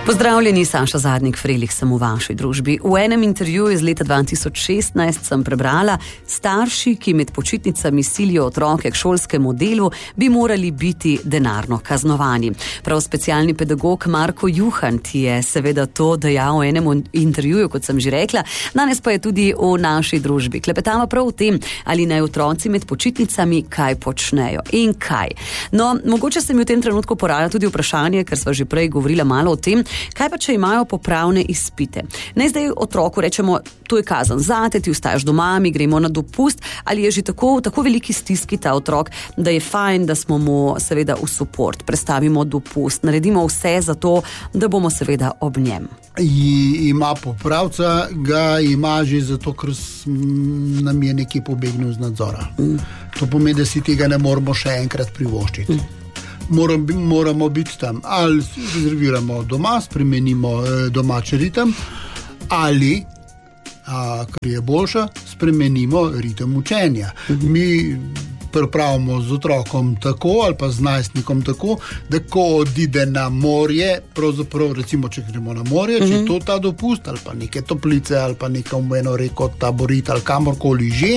Pozdravljeni, Saša Zadnik, Frelih sem v vaši družbi. V enem intervjuju iz leta 2016 sem prebrala: starši, ki med počitnicami silijo otroke k šolskemu delu, bi morali biti denarno kaznovani. Prav specialni pedagog Marko Juhan ti je seveda to dejal v enem intervjuju, kot sem že rekla, danes pa je tudi v naši družbi. Klepetava prav o tem, ali naj otroci med počitnicami kaj počnejo in kaj. No, mogoče se mi v tem trenutku poraja tudi vprašanje, ker sva že prej govorila malo o tem, kaj pa, če imajo popravne izpite? Naj zdaj otroku rečemo, to je kazen zate, ti ostajaš doma, mi gremo na dopust, ali je že tako veliki stiski ta otrok, da je fajn, da smo mu seveda v suport, prestavimo dopust, naredimo vse za to, da bomo seveda ob njem. Ima popravca, ga ima že zato, ker nam je nekaj pobegnil z nadzora. To pomeni, da si tega ne moramo še enkrat privoščiti. Moramo biti tam, ali rezerviramo doma, spremenimo domači ritem, ali, kar je boljša, spremenimo ritem učenja. Mi pripravimo z otrokom tako, ali pa z najstnikom tako, da ko odide na morje, pravzaprav recimo, če gremo na morje, če je to ta dopust, ali pa neke toplice, ali pa neka umeno reko taborit, ali kamorkoli že,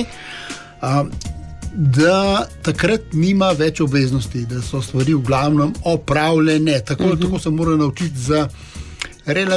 da takrat nima več obveznosti, da so stvari v glavnem opravljene. Tako se mora naučiti za